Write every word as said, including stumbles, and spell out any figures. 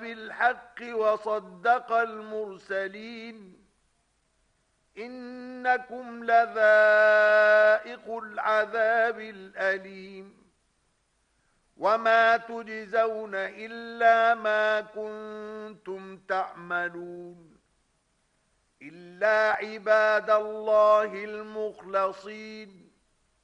بالحق وصدق المرسلين إنكم لذائق العذاب الأليم وما تجزون إلا ما كنتم تعملون إلا عباد الله المخلصين